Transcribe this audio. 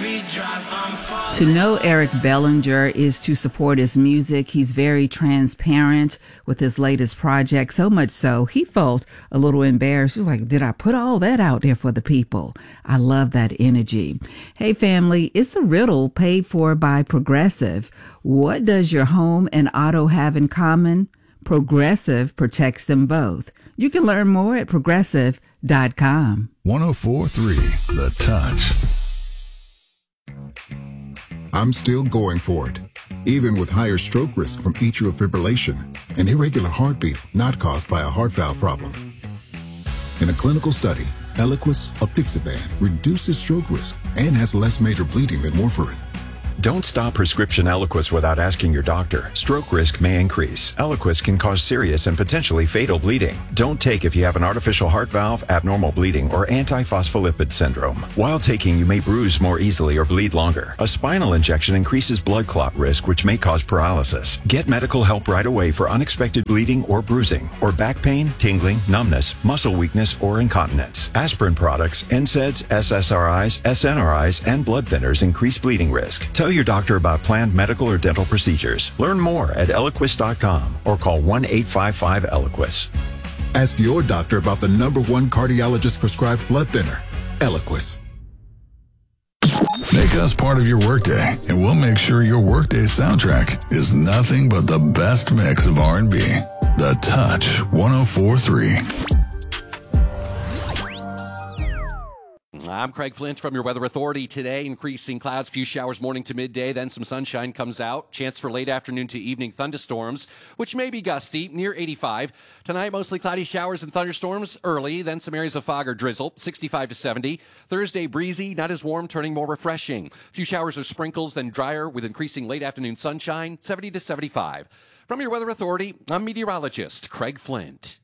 To know Eric Bellinger is to support his music. He's very transparent with his latest project, so much so he felt a little embarrassed. He was like, did I put all that out there for the people? I love that energy. Hey, family, it's a riddle paid for by Progressive. What does your home and auto have in common? Progressive protects them both. You can learn more at progressive.com. 104.3 The Touch. I'm still going for it, even with higher stroke risk from atrial fibrillation, an irregular heartbeat not caused by a heart valve problem. In a clinical study, Eliquis, apixaban, reduces stroke risk and has less major bleeding than warfarin. Don't stop prescription Eliquis without asking your doctor. Stroke risk may increase. Eliquis can cause serious and potentially fatal bleeding. Don't take if you have an artificial heart valve, abnormal bleeding, or antiphospholipid syndrome. While taking, you may bruise more easily or bleed longer. A spinal injection increases blood clot risk, which may cause paralysis. Get medical help right away for unexpected bleeding or bruising, or back pain, tingling, numbness, muscle weakness, or incontinence. Aspirin products, NSAIDs, SSRIs, SNRIs, and blood thinners increase bleeding risk. Tell your doctor about planned medical or dental procedures. Learn more at Eliquis.com or call 1-855-ELIQUIS. Ask your doctor about the #1 cardiologist prescribed blood thinner, Eliquis. Make us part of your workday, and we'll make sure your workday soundtrack is nothing but the best mix of R&B. The Touch 104.3. I'm Craig Flint from your Weather Authority. Today, increasing clouds, few showers morning to midday, then some sunshine comes out. Chance for late afternoon to evening thunderstorms, which may be gusty, near 85. Tonight, mostly cloudy showers and thunderstorms early, then some areas of fog or drizzle, 65 to 70. Thursday, breezy, not as warm, turning more refreshing. Few showers or sprinkles, then drier with increasing late afternoon sunshine, 70 to 75. From your Weather Authority, I'm meteorologist Craig Flint.